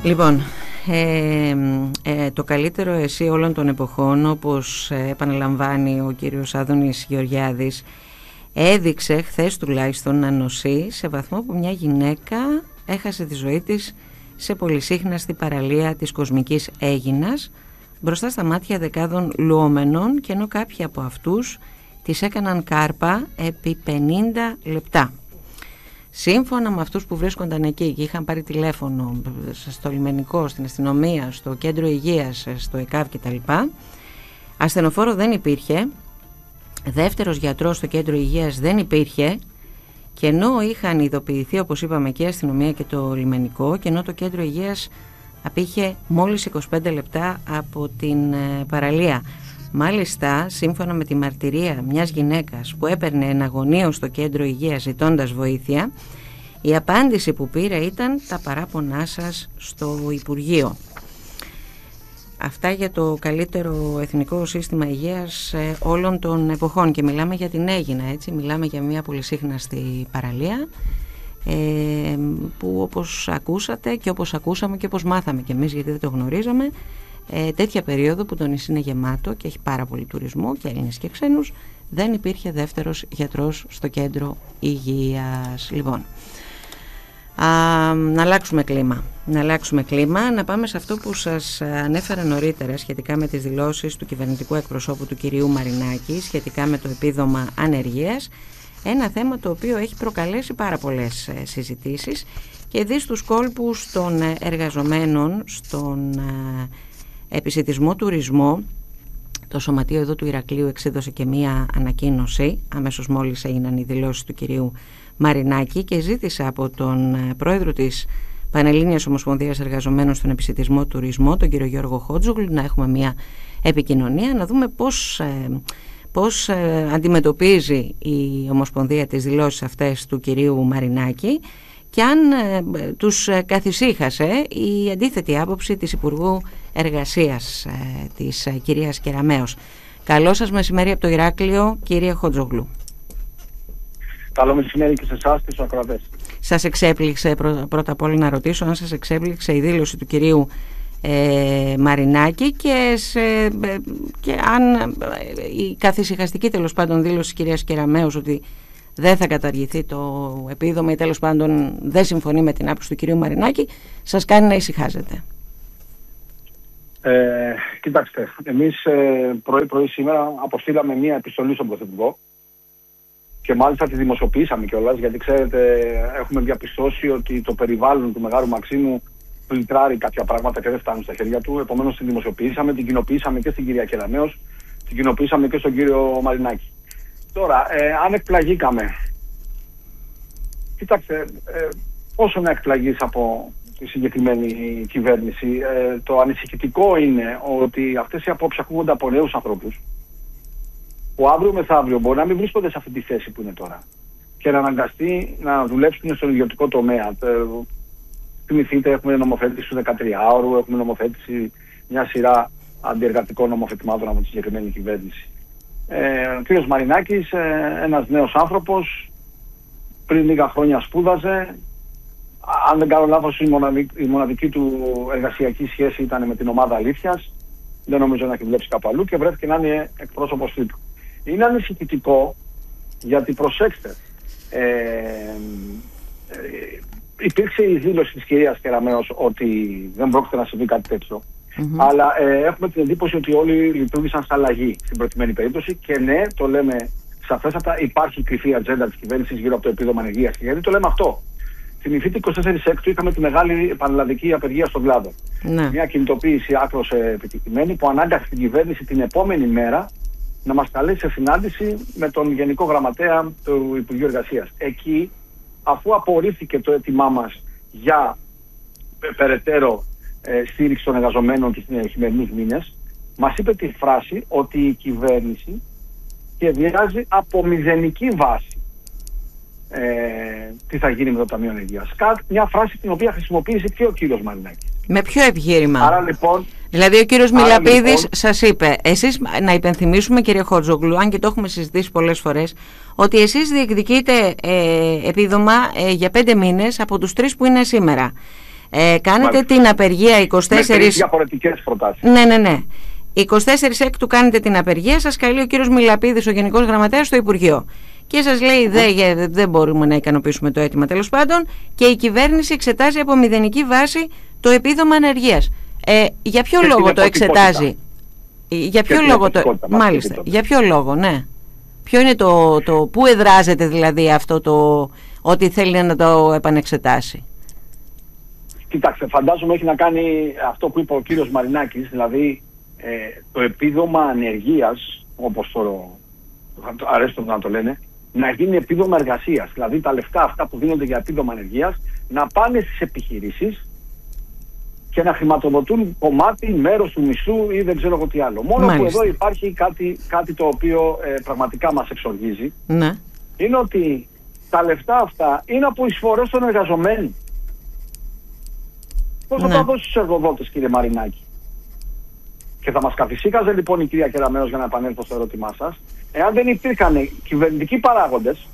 Λοιπόν, το καλύτερο εσύ όλων των εποχών, όπως επαναλαμβάνει ο κύριος Άδωνης Γεωργιάδης, έδειξε χθες τουλάχιστον να νοσεί σε βαθμό που μια γυναίκα έχασε τη ζωή της σε πολυσύχναστη παραλία της κοσμικής Αίγινας μπροστά στα μάτια δεκάδων λουόμενων, και ενώ κάποιοι από αυτούς τις έκαναν κάρπα επί 50 λεπτά. Σύμφωνα με αυτούς που βρίσκονταν εκεί και είχαν πάρει τηλέφωνο στο λιμενικό, στην αστυνομία, στο κέντρο υγείας, στο ΕΚΑΒ κτλ., ασθενοφόρο δεν υπήρχε, δεύτερος γιατρός στο κέντρο υγείας δεν υπήρχε, και ενώ είχαν ειδοποιηθεί, όπως είπαμε, και η αστυνομία και το λιμενικό, και ενώ το κέντρο υγείας απήχε μόλις 25 λεπτά από την παραλία. Μάλιστα, σύμφωνα με τη μαρτυρία μιας γυναίκας που έπαιρνε εναγωνίως στο κέντρο υγείας ζητώντας βοήθεια, η απάντηση που πήρε ήταν «τα παράπονά σας στο Υπουργείο». Αυτά για το καλύτερο εθνικό σύστημα υγείας όλων των εποχών, και μιλάμε για την Αίγινα, έτσι, μιλάμε για μια πολυσύχναστη παραλία που, όπως ακούσατε και όπως ακούσαμε και όπως μάθαμε και εμείς, γιατί δεν το γνωρίζαμε, τέτοια περίοδο που το νησί είναι γεμάτο και έχει πάρα πολύ τουρισμό και Έλληνες και ξένους, δεν υπήρχε δεύτερος γιατρός στο κέντρο υγείας. Λοιπόν, να αλλάξουμε κλίμα, να πάμε σε αυτό που σας ανέφερα νωρίτερα σχετικά με τις δηλώσεις του κυβερνητικού εκπροσώπου του κυρίου Μαρινάκη σχετικά με το επίδομα ανεργίας, ένα θέμα το οποίο έχει προκαλέσει πάρα πολλές συζητήσεις και δει στους κόλπους των εργαζομένων στον επισιτισμό τουρισμό. Το σωματείο εδώ του Ηρακλείου εξέδωσε και μία ανακοίνωση αμέσως μόλις έγιναν οι δηλώσεις του κυρίου Μαρινάκη και ζήτησε από τον πρόεδρο της Πανελλήνιας Ομοσπονδίας Εργαζομένων στον επισιτισμό τουρισμό, τον κύριο Γιώργο Χότζογλου, να έχουμε μία επικοινωνία, να δούμε πώς αντιμετωπίζει η Ομοσπονδία τις δηλώσεις αυτές του κυρίου Μαρινάκη και αν τους καθησύχασε η αντίθετη άποψη της Υπουργού Εργασίας, της κυρίας Κεραμέως. Καλό σας μεσημέρι από το Ηράκλειο, κύριε Χότζογλου. Καλό μεσημέρι και σε εσάς και στους ακροατές. Σας εξέπληξε, πρώτα απ' όλα να ρωτήσω αν σας εξέπληξε η δήλωση του κυρίου Μαρινάκη και αν η καθησυχαστική τέλος πάντων δήλωση της κυρίας Κεραμέως ότι δεν θα καταργηθεί το επίδομα ή τέλος πάντων δεν συμφωνεί με την άποψη του κυρίου Μαρινάκη, σας κάνει να ησυχάζετε. Κοιτάξτε, εμείς πρωί-πρωί σήμερα αποστήλαμε μία επιστολή στον Πρωθυπουργό και μάλιστα τη δημοσιοποιήσαμε κιόλας, γιατί ξέρετε έχουμε διαπιστώσει ότι το περιβάλλον του Μεγάρου Μαξίμου φιλτράρει κάποια πράγματα και δεν φτάνουν στα χέρια του. Επομένως την δημοσιοποιήσαμε, την κοινοποιήσαμε και στην κυρία Κεραμέως, την κοινοποιήσαμε και στον κύριο Μαρινάκη. Τώρα, αν εκπλαγήκαμε, κοιτάξτε, πόσο να εκπλαγείς από τη συγκεκριμένη κυβέρνηση. Το ανησυχητικό είναι ότι αυτές οι απόψεις ακούγονται από νέους ανθρώπους που αύριο μεθαύριο μπορεί να μην βρίσκονται σε αυτή τη θέση που είναι τώρα και να αναγκαστεί να δουλέψουν στον ιδιωτικό τομέα. Θυμηθείτε, έχουμε νομοθέτηση του 13ωρου, έχουμε νομοθέτηση μια σειρά αντιεργατικών νομοθετημάτων από τη συγκεκριμένη κυβέρνηση. Ο κ. Μαρινάκης, ένας νέος άνθρωπος, πριν λίγα χρόνια σπούδαζε. Αν δεν κάνω λάθος, η μοναδική του εργασιακή σχέση ήταν με την ομάδα Αλήθειας. Δεν νομίζω να έχει δουλέψει κάπου αλλού και βρέθηκε να είναι εκπρόσωπος του. Είναι ανησυχητικό γιατί, προσέξτε, υπήρξε η δήλωση της κυρίας Κεραμέως ότι δεν πρόκειται να συμβεί κάτι τέτοιο. Αλλά έχουμε την εντύπωση ότι όλοι λειτουργήσαν στα αλλαγή στην προκειμένη περίπτωση και ναι, το λέμε σαφέστατα, υπάρχει κρυφή ατζέντα της κυβέρνησης γύρω από το επίδομα ανεργίας. Γιατί το λέμε αυτό? Θυμηθείτε, 24/6 είχαμε τη μεγάλη πανελλαδική απεργία στον κλάδο. Ναι. Μια κινητοποίηση άκρως επιτυχημένη που ανάγκασε την κυβέρνηση την επόμενη μέρα να μας καλέσει σε συνάντηση με τον Γενικό Γραμματέα του Υπουργείου Εργασίας. Εκεί, αφού απορρίφθηκε το αίτημά μας για περαιτέρω στήριξη των εργαζομένων και στις χειμερινούς μήνες, μας είπε τη φράση ότι η κυβέρνηση σχεδιάζει από μηδενική βάση τι θα γίνει με το Ταμείο Ανεργίας. Μια φράση την οποία χρησιμοποίησε και ο κύριος Μαρινάκης. Με ποιο επιχείρημα? Άρα λοιπόν, δηλαδή ο κύριος Μιλαπίδης σας είπε, εσείς, να υπενθυμίσουμε κύριε Χότζογλου, αν και το έχουμε συζητήσει πολλές φορές, ότι εσείς διεκδικείτε επίδομα για 5 μήνες από τους 3 που είναι σήμερα. Κάνετε την απεργία 24... Με διαφορετικές προτάσεις. Ναι. 24 Έκτου κάνετε την απεργία, σας καλεί ο κύριος Μιλαπίδης, ο Γενικός Γραμματέας, στο Υπουργείο. Και σας λέει δεν μπορούμε να ικανοποιήσουμε το αίτημα, τέλος πάντων, και η κυβέρνηση εξετάζει από μηδενική βάση το επίδομα ανεργίας. Για ποιο λόγο το εξετάζει? Για ποιο λόγο το... Μάλιστα, για ποιο λόγο, ναι. Ποιο είναι το πού εδράζεται δηλαδή αυτό το ότι θέλει να το επανεξετάσει? Κοιτάξτε, φαντάζομαι έχει να κάνει αυτό που είπε ο κύριος Μαρινάκης, δηλαδή το επίδομα ανεργίας, όπως αρέσει να το λένε, να γίνει επίδομα εργασίας. Δηλαδή τα λεφτά αυτά που δίνονται για επίδομα ανεργίας να πάνε στις επιχειρήσεις και να χρηματοδοτούν κομμάτι, μέρος του μισθού ή δεν ξέρω εγώ τι άλλο. Μόνο που εδώ υπάρχει κάτι το οποίο πραγματικά μας εξοργίζει. Ναι. Είναι ότι τα λεφτά αυτά είναι από εισφορές των εργαζομένων. Πώς θα τα δώσει στους εργοδότες, κύριε Μαρινάκη? Και θα μας καθησύχαζε λοιπόν η κυρία Κεραμέως, για να επανέλθω στο ερώτημά σας, εάν δεν υπήρχαν κυβερνητικοί παράγοντες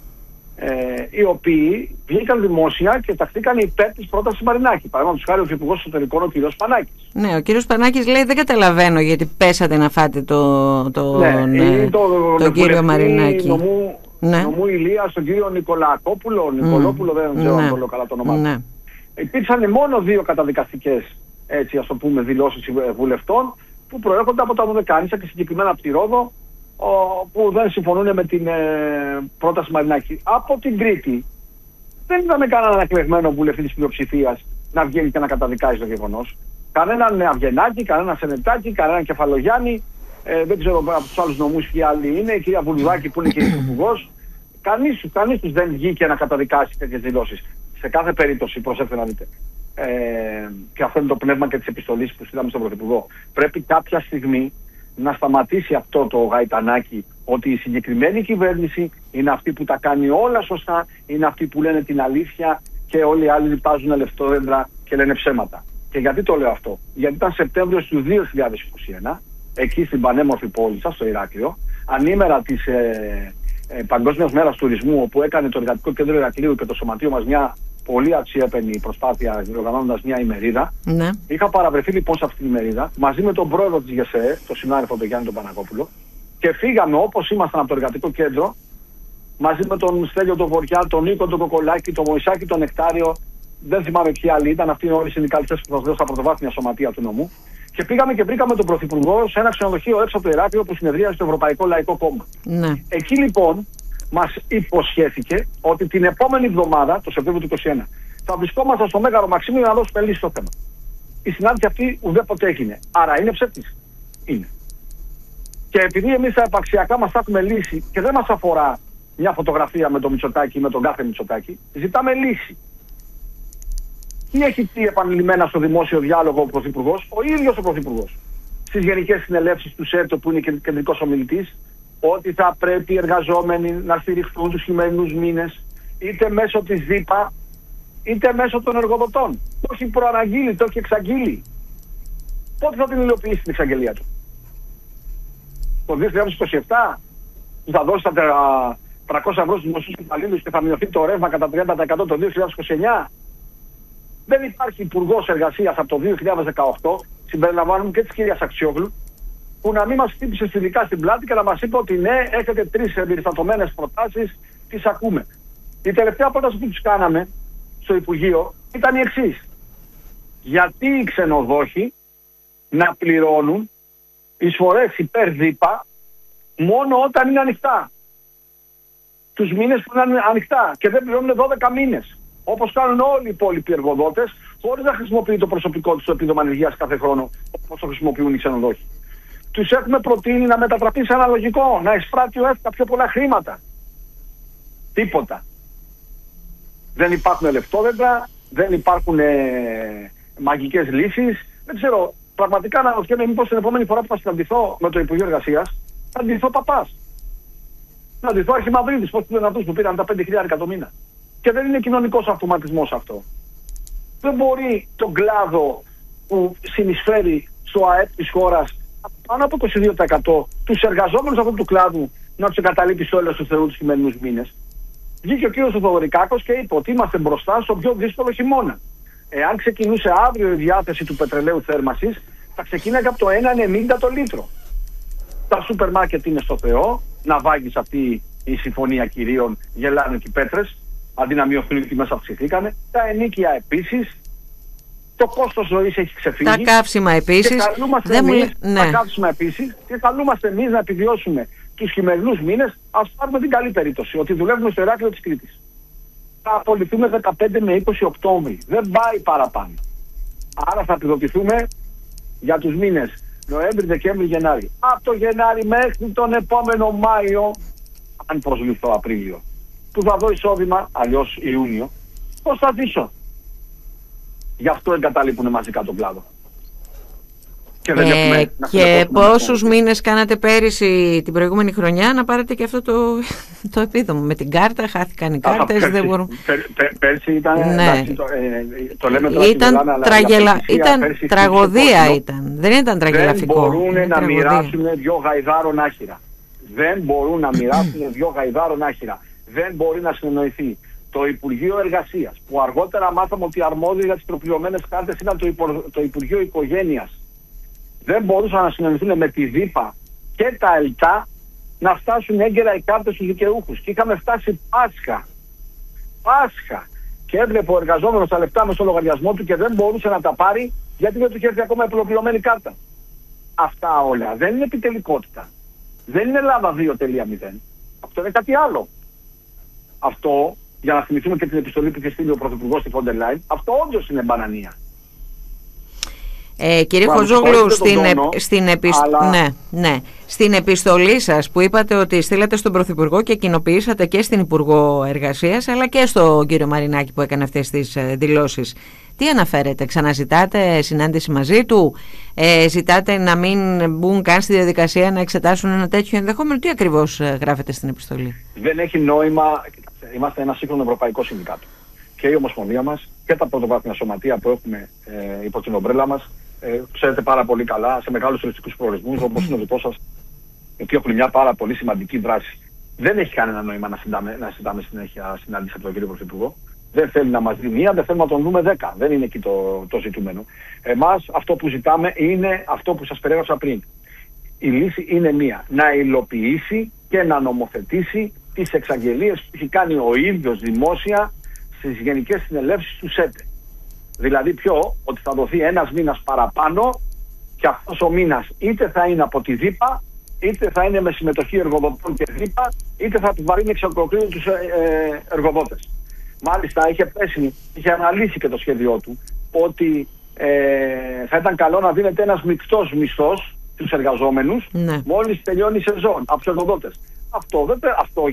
οι οποίοι βγήκαν δημόσια και ταχθήκαν υπέρ της πρότασης Μαρινάκη. Παραδείγματος χάρη ο Υπουργός Εσωτερικών, ο κύριος Πανάκης. Ναι, ο κύριος Πανάκης λέει δεν καταλαβαίνω γιατί πέσατε να φάτε τον κύριο Μαρινάκη. Νομού Ηλίας, τον κύριο Νικολακόπουλο, δεν ξέρω αν το λέω καλά το όνομά του. Υπήρξαν μόνο 2 καταδικαστικές, έτσι ας το πούμε, δηλώσεις βουλευτών που προέρχονται από τα Δωδεκάνησα και συγκεκριμένα από τη Ρόδο, που δεν συμφωνούν με την πρόταση Μαρινάκη. Από την Κρήτη δεν είδαμε κανέναν εκλεγμένο βουλευτή της πλειοψηφίας να βγαίνει και να καταδικάζει το γεγονός. Κανέναν Αυγενάκη, κανέναν Σενετάκη, κανέναν Κεφαλογιάννη, δεν ξέρω από τους άλλους νομούς ποιοι άλλοι είναι, η κυρία Βουλουδάκη που είναι και υπουργός. Κανείς τους δεν βγήκε να καταδικάσει τέτοιες δηλώσεις. Σε κάθε περίπτωση, προσέξτε να δείτε. Και αυτό είναι το πνεύμα και της επιστολής που στείλαμε στον Πρωθυπουργό. Πρέπει κάποια στιγμή να σταματήσει αυτό το γαϊτανάκι, ότι η συγκεκριμένη κυβέρνηση είναι αυτή που τα κάνει όλα σωστά, είναι αυτή που λένε την αλήθεια και όλοι οι άλλοι βάζουν λεφτόδεντρα και λένε ψέματα. Και γιατί το λέω αυτό? Γιατί ήταν Σεπτέμβριος του 2021, εκεί στην πανέμορφη πόλη σας, στο Ηράκλειο, ανήμερα της Παγκόσμιας Μέρας Τουρισμού, όπου έκανε το Εργατικό Κέντρο Ηρακλείου και το Σωματείο μας μια πολύ αξιέπαινη προσπάθεια, διοργανώνοντας μια ημερίδα. Ναι. Είχα παραβρεθεί λοιπόν σε αυτή την ημερίδα μαζί με τον πρόεδρο της ΓΕΣΕ, τον συνάδελφο τον Γιάννη τον Πανακόπουλο, και φύγαμε όπως ήμασταν από το Εργατικό Κέντρο, μαζί με τον Στέλιο τον Βοριά, τον Νίκο τον Κοκολάκη, τον Μωυσάκη τον Νεκτάριο, δεν θυμάμαι ποιοι άλλοι ήταν, αυτοί είναι όλοι οι συνδικαλιστές που θα δώσουν στα πρωτοβάθμια σωματεία του νομού. Και πήγαμε και βρήκαμε τον Πρωθυπουργό σε ένα ξενοδοχείο έξω από το Ηράκλειο που συνεδρίασε το Ευρωπαϊκό Λαϊκό Κόμμα. Ναι. Εκεί λοιπόν μας υποσχέθηκε ότι την επόμενη εβδομάδα, το Σεπτέμβριο του 2021, θα βρισκόμασταν στο Μέγαρο Μαξίμου για να δώσουμε λύση στο θέμα. Η συνάντηση αυτή ουδέποτε έγινε. Άρα είναι ψεύτης? Είναι. Και επειδή εμείς τα επαξιακά μας θα έχουμε λύση και δεν μας αφορά μια φωτογραφία με το Μητσοτάκη ή με τον κάθε Μητσοτάκη, ζητάμε λύση. Τι έχει πει επανειλημμένα στο δημόσιο διάλογο ο Πρωθυπουργός? Ο ίδιος ο Πρωθυπουργός. Στις γενικές συνελεύσεις του ΣΕΤΟ, που είναι και κεντρικός ομιλητής, ότι θα πρέπει οι εργαζόμενοι να στηριχθούν τους χειμερινούς μήνες, είτε μέσω της ΔΥΠΑ, είτε μέσω των εργοδοτών. Το έχει προαναγγείλει, το έχει εξαγγείλει. Πότε θα την υλοποιήσει την εξαγγελία του? Το 2027 που θα δώσει τα 300 ευρώ στους δημοσίους υπαλλήλους και θα μειωθεί το ρεύμα κατά 30% το 2029. Δεν υπάρχει υπουργός εργασίας από το 2018, συμπεριλαμβάνουμε και της κυρίας Αξιόγλου, που να μην μας χτύπησε στιλικά στην πλάτη και να μας είπε ότι ναι, έχετε 3 εμπεριστατωμένες προτάσεις, τις ακούμε. Η τελευταία πρόταση που τους κάναμε στο Υπουργείο ήταν η εξής. Γιατί οι ξενοδόχοι να πληρώνουν εισφορές υπέρ ΔΥΠΑ μόνο όταν είναι ανοιχτά? Τους μήνες που είναι ανοιχτά και δεν πληρώνουν 12 μήνες. Όπως κάνουν όλοι οι υπόλοιποι εργοδότες, χωρίς να χρησιμοποιεί το προσωπικό τους το επίδομα ανεργίας κάθε χρόνο, όπως το χρησιμοποιούν οι ξενοδόχοι. Τους έχουμε προτείνει να μετατραπεί σε αναλογικό, να εισπράττει ο ΕΦΚΑ πιο πολλά χρήματα. Τίποτα. Δεν υπάρχουν λεφτόδεντρα, δεν υπάρχουν μαγικές λύσεις. Δεν ξέρω, πραγματικά να ρωτιέμαι μήπως την επόμενη φορά που θα συναντηθώ με το Υπουργείο Εργασίας, θα αντιθώ παπάς. Να αντιθώ Αρχιμαυρίδης, πώς λένε αυτούς που πήραν τα 5.000 το μήνα. Και δεν είναι κοινωνικός αυτοματισμός αυτό. Δεν μπορεί τον κλάδο που συνεισφέρει στο ΑΕΠ της χώρας πάνω από 22% τους εργαζόμενους αυτού του κλάδου να τους εγκαταλείπει στο έλεος του Θεού τους χειμερινούς μήνες. Βγήκε ο κύριος Θοδωρικάκος και είπε ότι είμαστε μπροστά στο πιο δύσκολο χειμώνα. Εάν ξεκινούσε αύριο η διάθεση του πετρελαίου θέρμασης, θα ξεκίναγε από το 1,90 το λίτρο. Τα σούπερ μάρκετ είναι στο Θεό, να βάγεις αυτή η συμφωνία κυρίων, γελάνε και οι πέτρες, αντί να μειωθούν οι τιμές αυξηθήκανε. Τα ενοίκια επίσης, το κόστος ζωής έχει ξεφύγει. Τα καύσιμα επίσης. Τα καύσιμα επίσης, και καλούμαστε εμείς να επιβιώσουμε τους χειμερινούς μήνες. Ας πάρουμε την καλή περίπτωση, ότι δουλεύουμε στο Ηράκλειο της Κρήτης. Θα απολυθούμε 15 με 20 Οκτώβρη. Δεν πάει παραπάνω. Άρα θα επιδοτηθούμε για τους μήνες Νοέμβρη, Δεκέμβρη, Γενάρη. Από το Γενάρη μέχρι τον επόμενο Μάιο, αν προσληφθώ Απρίλιο, που θα δω εισόδημα, αλλιώς Ιούνιο, πώς θα ζήσω. Γι' αυτό εγκαταλείπουν μαζικά τον κλάδο. Και πόσους μήνες κάνατε πέρυσι την προηγούμενη χρονιά να πάρετε και αυτό το επίδομα? Με την κάρτα χάθηκαν οι κάρτες, δεν μπορούν. Πέρσι ήταν, ναι. Το λέμε τώρα ήταν τραγωδία ήταν. Δεν ήταν τραγελαφικό. Δεν μπορούν να μοιράσουν δυο γαϊδάρων άχυρα. Δεν μπορούν να μοιράσουν δυο γαϊδάρων άχυρα. Δεν μπορεί να συνεννοηθεί. Το Υπουργείο Εργασίας, που αργότερα μάθαμε ότι αρμόδιο για τις προπληρωμένες κάρτες ήταν το Υπουργείο Οικογένειας, δεν μπορούσαν να συνεννοηθούν με τη ΔΥΠΑ και τα ΕΛΤΑ να φτάσουν έγκαιρα οι κάρτες στους δικαιούχους. Και είχαμε φτάσει Πάσχα. Και έβλεπε ο εργαζόμενος τα λεφτά μες στο λογαριασμό του και δεν μπορούσε να τα πάρει, γιατί δεν του είχε έρθει ακόμα η προπληρωμένη κάρτα. Αυτά όλα δεν είναι επιτελικότητα. Δεν είναι Ελλάδα 2.0. Αυτό είναι κάτι άλλο. Αυτό, για να θυμηθούμε και την επιστολή που είχε στείλει ο Πρωθυπουργός στη Φόντερ Λάιν, αυτό όντως είναι μπανανία. Κύριε Χοζόγλου, στην επιστολή σας που είπατε ότι στείλατε στον Πρωθυπουργό και κοινοποιήσατε και στην Υπουργό Εργασίας αλλά και στον κύριο Μαρινάκη που έκανε αυτές τις δηλώσεις, τι αναφέρετε? Ξαναζητάτε συνάντηση μαζί του? Ζητάτε να μην μπουν καν στη διαδικασία να εξετάσουν ένα τέτοιο ενδεχόμενο? Τι ακριβώς γράφετε στην επιστολή? Δεν έχει νόημα. Είμαστε ένα σύγχρονο ευρωπαϊκό συνδικάτο. Και η Ομοσπονδία μας και τα πρωτοβάθμια σωματεία που έχουμε υπό την ομπρέλα μας, ξέρετε πάρα πολύ καλά, σε μεγάλους τουριστικούς προορισμούς όπως είναι ο δικός σας, ότι έχουν μια πάρα πολύ σημαντική δράση. Δεν έχει κανένα νόημα να συντάμε συνέχεια συνάντηση από τον κύριο Πρωθυπουργό. Δεν θέλει να μας δει μία, δεν θέλουμε να τον δούμε 10. Δεν είναι εκεί το ζητούμενο. Εμάς αυτό που ζητάμε είναι αυτό που σας περιέγραψα πριν. Η λύση είναι μία. Να υλοποιήσει και να νομοθετήσει τις εξαγγελίες που έχει κάνει ο ίδιος δημόσια στις γενικές συνελεύσεις του ΣΕΤΕ. Δηλαδή ότι θα δοθεί ένας μήνας παραπάνω και αυτός ο μήνας είτε θα είναι από τη ΔΥΠΑ, είτε θα είναι με συμμετοχή εργοδοτών και ΔΥΠΑ, είτε θα επιβαρύνει εξ ολοκλήρου τους εργοδότες. Μάλιστα είχε αναλύσει και το σχέδιό του ότι θα ήταν καλό να δίνεται ένας μεικτός μισθός στους εργαζόμενους, ναι, μόλις τελειώνει η σεζόν από τους εργοδότες. Αυτό